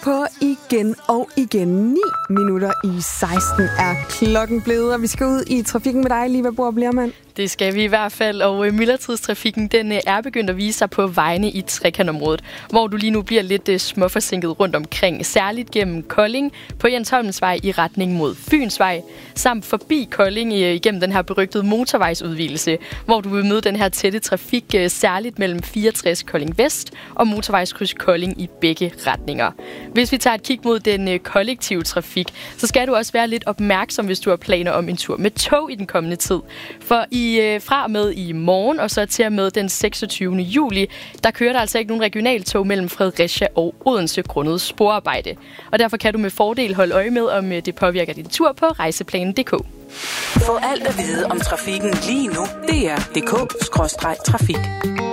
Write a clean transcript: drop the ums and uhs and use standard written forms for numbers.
på igen og igen. 9 minutter i 16 er klokken blevet, og vi skal ud i trafikken med dig, Liva Borup Lermand. Det skal vi i hvert fald, og myldretidstrafikken den er begyndt at vise sig på vejene i Trekantområdet, hvor du lige nu bliver lidt småforsinket rundt omkring, særligt gennem Kolding, på Jens Holms Vej i retning mod Fynsvej, samt forbi Kolding igennem den her berygtede motorvejsudvidelse, hvor du vil møde den her tætte trafik, særligt mellem 64 Kolding Vest og motorvejskryds Kolding i begge retninger. Hvis vi tager et kig mod den kollektive trafik, så skal du også være lidt opmærksom, hvis du har planer om en tur med tog i den kommende tid. For fra med i morgen og så til og med den 26. juli, der kører der altså ikke nogen regionaltog mellem Fredericia og Odense grundet sporarbejde. Og derfor kan du med fordel holde øje med, om det påvirker din tur på rejseplanen.dk. Få alt at vide om trafikken lige nu. DR.dk/trafik.